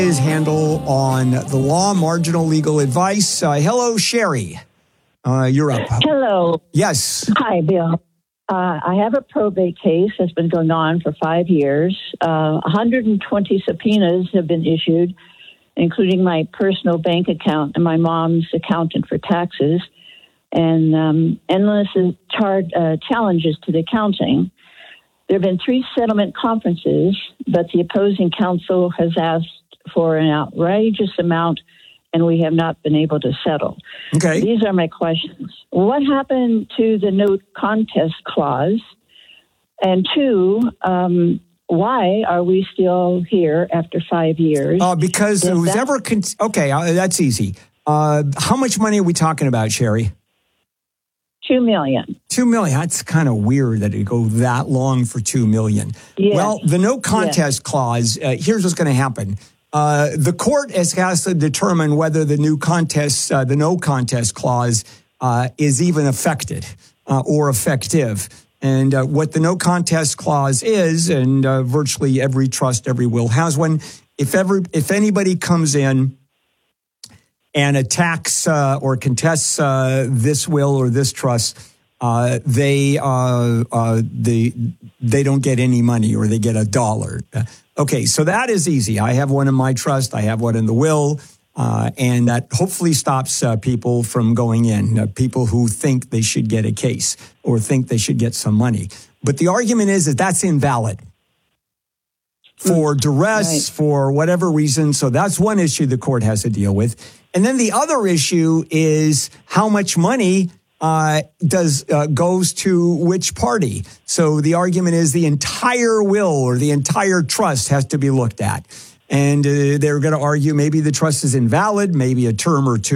His handle on the law, marginal legal advice. Hello, Sherry. You're up. Hello. Yes. Hi, Bill. I have a probate case that's been going on for 5 years. 120 subpoenas have been issued, including my personal bank account and my mom's accountant for taxes, and endless challenges to the accounting. There have been 3 settlement conferences, but the opposing counsel has asked for an outrageous amount, and we have not been able to settle. Okay. These are my questions. What happened to the no contest clause? And 2, why are we still here after 5 years? Because it was ever... that's easy. How much money are we talking about, Sherry? $2 million. $2 million. That's kind of weird that it go that long for $2 million. Yes. Well, the no contest clause, here's what's going to happen. The court has to determine whether the no contest clause is even affected or effective. And what the no contest clause is, and virtually every trust, every will has one. If anybody comes in and attacks or contests this will or this trust, they don't get any money, or they get $1. Okay, so that is easy. I have one in my trust. I have one in the will, and that hopefully stops people from going in, people who think they should get a case or think they should get some money. But the argument is that that's invalid for duress, for whatever reason. So that's one issue the court has to deal with. And then the other issue is how much money goes to which party. So the argument is the entire will or the entire trust has to be looked at. And they're going to argue maybe the trust is invalid, maybe a term or two